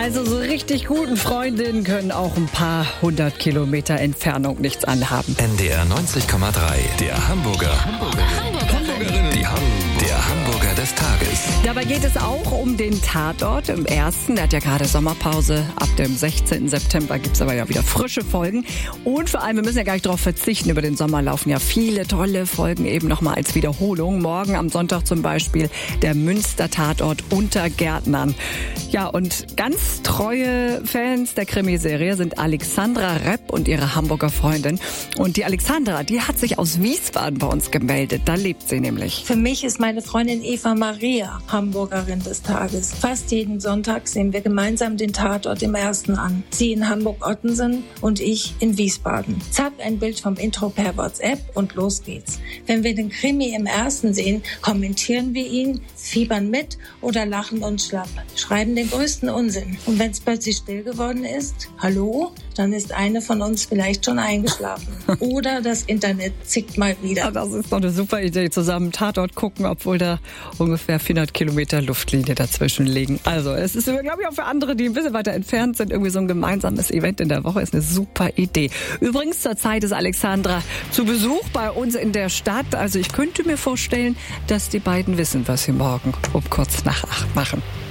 Also so richtig guten Freundinnen können auch ein paar 100 Kilometer Entfernung nichts anhaben. NDR 90,3, der Hamburger. Der Hamburger des Tages. Dabei geht es auch um den Tatort im ersten. Der hat ja gerade Sommerpause. Ab dem 16. September gibt es aber ja wieder frische Folgen. Und vor allem, wir müssen ja gar nicht darauf verzichten. Über den Sommer laufen ja viele tolle Folgen eben nochmal als Wiederholung. Morgen am Sonntag zum Beispiel der Münster-Tatort unter Gärtnern. Ja, und ganz treue Fans der Krimiserie sind Alexandra Repp und ihre Hamburger Freundin. Und die Alexandra, die hat sich aus Wiesbaden bei uns gemeldet. Da lebt sie nämlich. Für mich ist meine Freundin Eva Maria Hamburgerin des Tages. Fast jeden Sonntag sehen wir gemeinsam den Tatort im ersten an. Sie in Hamburg-Ottensen und ich in Wiesbaden. Zack, ein Bild vom Intro per WhatsApp und los geht's. Wenn wir den Krimi im ersten sehen, kommentieren wir ihn, fiebern mit oder lachen uns schlapp. Schreiben den größten Unsinn. Und wenn es plötzlich still geworden ist, hallo, dann ist eine von uns vielleicht schon eingeschlafen. Oder das Internet zickt mal wieder. Ja, das ist doch eine super Idee, zusammen Tatort gucken, obwohl da ungefähr 400 Kilometer Luftlinie dazwischen liegen. Also es ist, glaube ich, auch für andere, die ein bisschen weiter entfernt sind, irgendwie so ein gemeinsames Event in der Woche ist eine super Idee. Übrigens, zurzeit ist Alexandra zu Besuch bei uns in der Stadt. Also ich könnte mir vorstellen, dass die beiden wissen, was sie morgen um kurz nach 8 machen.